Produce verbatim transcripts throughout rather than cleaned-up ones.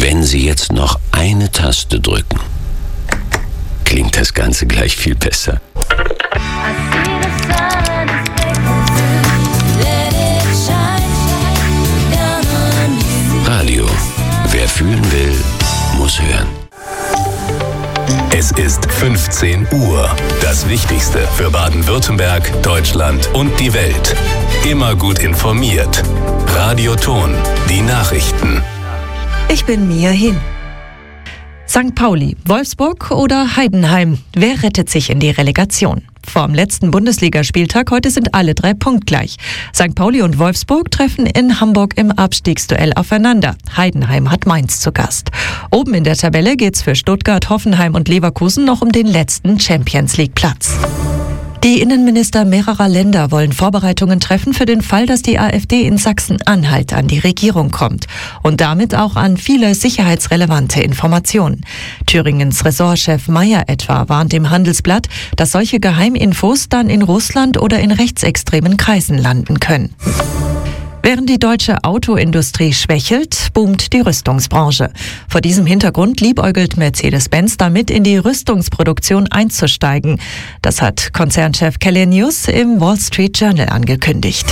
Wenn Sie jetzt noch eine Taste drücken, klingt das Ganze gleich viel besser. Radio. Wer fühlen will, muss hören. Es ist fünfzehn Uhr. Das Wichtigste für Baden-Württemberg, Deutschland und die Welt. Immer gut informiert. Radio Ton. Die Nachrichten. Ich bin Mia Hin. Sankt Pauli, Wolfsburg oder Heidenheim? Wer rettet sich in die Relegation? Vorm letzten Bundesligaspieltag heute sind alle drei punktgleich. Sankt Pauli und Wolfsburg treffen in Hamburg im Abstiegsduell aufeinander. Heidenheim hat Mainz zu Gast. Oben in der Tabelle geht's für Stuttgart, Hoffenheim und Leverkusen noch um den letzten Champions-League-Platz. Die Innenminister mehrerer Länder wollen Vorbereitungen treffen für den Fall, dass die AfD in Sachsen-Anhalt an die Regierung kommt und damit auch an viele sicherheitsrelevante Informationen. Thüringens Ressortchef Mayer etwa warnt im Handelsblatt, dass solche Geheiminfos dann in Russland oder in rechtsextremen Kreisen landen können. Während die deutsche Autoindustrie schwächelt, boomt die Rüstungsbranche. Vor diesem Hintergrund liebäugelt Mercedes-Benz damit, in die Rüstungsproduktion einzusteigen. Das hat Konzernchef Kelly News im Wall Street Journal angekündigt.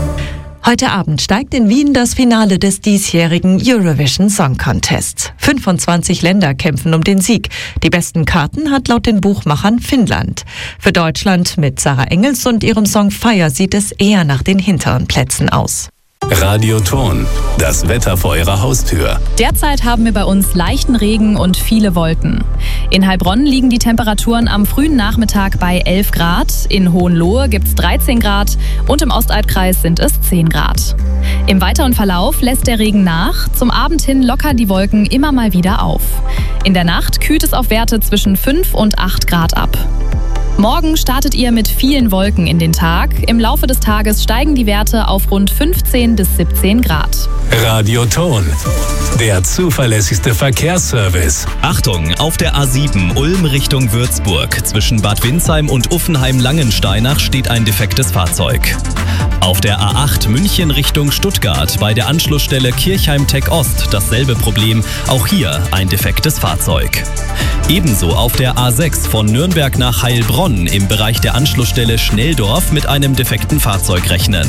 Heute Abend steigt in Wien das Finale des diesjährigen Eurovision Song Contest. fünfundzwanzig Länder kämpfen um den Sieg. Die besten Karten hat laut den Buchmachern Finnland. Für Deutschland mit Sarah Engels und ihrem Song Fire sieht es eher nach den hinteren Plätzen aus. Radio Ton. Das Wetter vor Ihrer Haustür. Derzeit haben wir bei uns leichten Regen und viele Wolken. In Heilbronn liegen die Temperaturen am frühen Nachmittag bei elf Grad. In Hohenlohe gibt es dreizehn Grad und im Ostalbkreis sind es zehn Grad. Im weiteren Verlauf lässt der Regen nach. Zum Abend hin lockern die Wolken immer mal wieder auf. In der Nacht kühlt es auf Werte zwischen fünf und acht Grad ab. Morgen startet ihr mit vielen Wolken in den Tag. Im Laufe des Tages steigen die Werte auf rund fünfzehn bis siebzehn Grad. Radio Ton. Der zuverlässigste Verkehrsservice. Achtung, auf der A sieben Ulm Richtung Würzburg. Zwischen Bad Windsheim und Uffenheim-Langensteinach steht ein defektes Fahrzeug. Auf der A acht München Richtung Stuttgart bei der Anschlussstelle Kirchheim-Tech Ost dasselbe Problem. Auch hier ein defektes Fahrzeug. Ebenso auf der A sechs von Nürnberg nach Heilbronn im Bereich der Anschlussstelle Schnelldorf mit einem defekten Fahrzeug rechnen.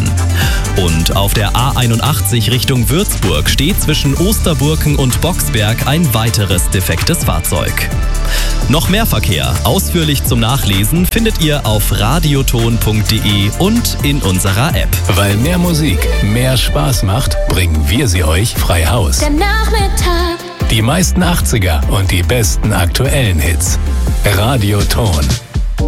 Und auf der A einundachtzig Richtung Würzburg steht zwischen Osterburken und Boxberg ein weiteres defektes Fahrzeug. Noch mehr Verkehr, ausführlich zum Nachlesen, findet ihr auf radioton punkt de und in unserer App. Weil mehr Musik mehr Spaß macht, bringen wir sie euch frei Haus. Der Nachmittag. Die meisten achtziger und die besten aktuellen Hits. Radio Ton.